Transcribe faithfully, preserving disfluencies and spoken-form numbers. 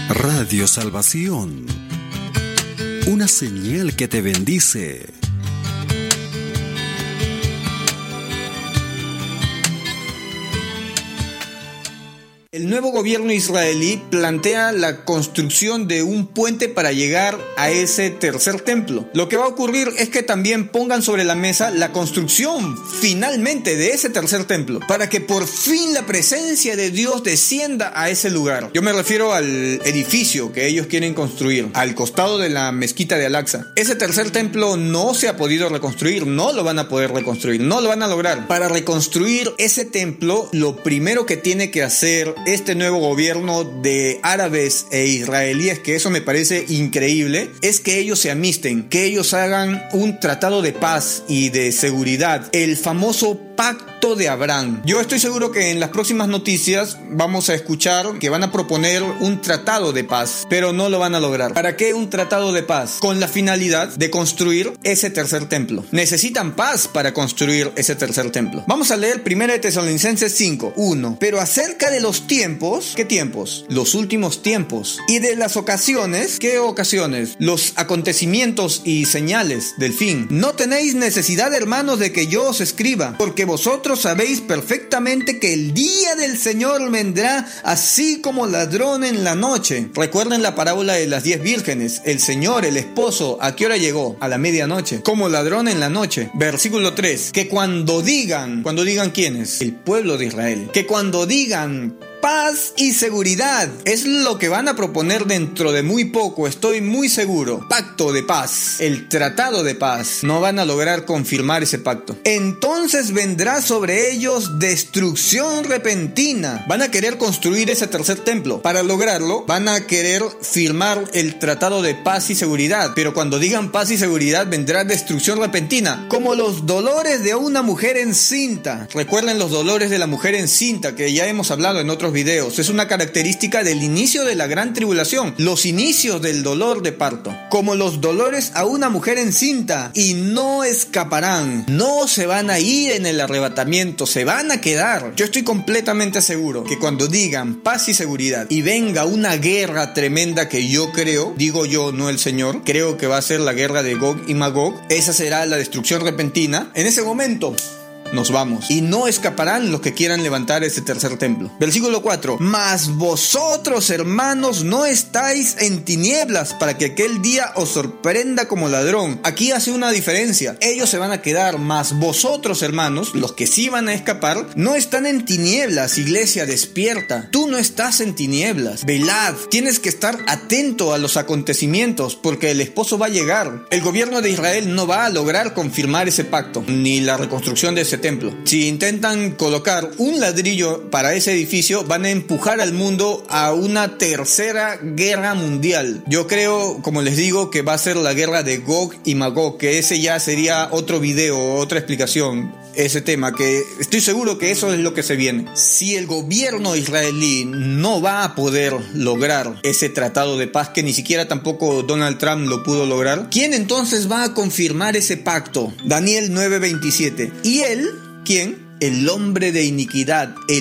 Radio Salvación, una señal que te bendice. El nuevo gobierno israelí plantea la construcción de un puente para llegar a ese tercer templo. Lo que va a ocurrir es que también pongan sobre la mesa la construcción finalmente de ese tercer templo, para que por fin la presencia de Dios descienda a ese lugar. Yo me refiero al edificio que ellos quieren construir al costado de la mezquita de Al-Aqsa. Ese tercer templo no se ha podido reconstruir, no lo van a poder reconstruir, no lo van a lograr. Para reconstruir ese templo, lo primero que tiene que hacer este nuevo gobierno de árabes e israelíes, que eso me parece increíble, es que ellos se amisten, que ellos hagan un tratado de paz y de seguridad, el famoso Pacto de Abraham. Yo estoy seguro que en las próximas noticias vamos a escuchar que van a proponer un tratado de paz, pero no lo van a lograr. ¿Para qué un tratado de paz? Con la finalidad de construir ese tercer templo. Necesitan paz para construir ese tercer templo. Vamos a leer primera de Tesalonicenses cinco, uno. Pero acerca de los tiempos, ¿qué tiempos? Los últimos tiempos. Y de las ocasiones, ¿qué ocasiones? Los acontecimientos y señales del fin. No tenéis necesidad, hermanos, de que yo os escriba, porque vosotros sabéis perfectamente que el día del Señor vendrá así como ladrón en la noche. Recuerden la parábola de las diez vírgenes. El Señor, el esposo, ¿a qué hora llegó? A la medianoche. Como ladrón en la noche. Versículo tres. Que cuando digan, ¿cuando digan quiénes? El pueblo de Israel. Que cuando digan paz y seguridad, es lo que van a proponer dentro de muy poco, estoy muy seguro. Pacto de paz, el tratado de paz. No van a lograr confirmar ese pacto. Entonces vendrá sobre ellos destrucción repentina. Van a querer construir ese tercer templo. Para lograrlo, van a querer firmar el tratado de paz y seguridad. Pero cuando digan paz y seguridad, vendrá destrucción repentina, como los dolores de una mujer encinta. Recuerden los dolores de la mujer encinta, que ya hemos hablado en otros videos. Es una característica del inicio de la gran tribulación, los inicios del dolor de parto, como los dolores a una mujer encinta, y no escaparán, no se van a ir en el arrebatamiento, se van a quedar. Yo estoy completamente seguro que cuando digan paz y seguridad y venga una guerra tremenda, que yo creo, digo yo, no el Señor, creo que va a ser la guerra de Gog y Magog, esa será la destrucción repentina. En ese momento nos vamos, y no escaparán los que quieran levantar ese tercer templo. Versículo cuatro. Mas vosotros, hermanos, no estáis en tinieblas, para que aquel día os sorprenda como ladrón. Aquí hace una diferencia. Ellos se van a quedar, mas vosotros, hermanos, los que sí van a escapar, no están en tinieblas. Iglesia, despierta. Tú no estás en tinieblas. Velad. Tienes que estar atento a los acontecimientos, porque el esposo va a llegar. El gobierno de Israel no va a lograr confirmar ese pacto, ni la reconstrucción de ese templo. Si intentan colocar un ladrillo para ese edificio, van a empujar al mundo a una tercera guerra mundial. Yo creo, como les digo, que va a ser la guerra de Gog y Magog, que ese ya sería otro video, otra explicación, ese tema, que estoy seguro que eso es lo que se viene. Si el gobierno israelí no va a poder lograr ese tratado de paz, que ni siquiera tampoco Donald Trump lo pudo lograr, ¿quién entonces va a confirmar ese pacto? Daniel nueve veintisiete. Y él, ¿quién? El hombre de iniquidad, el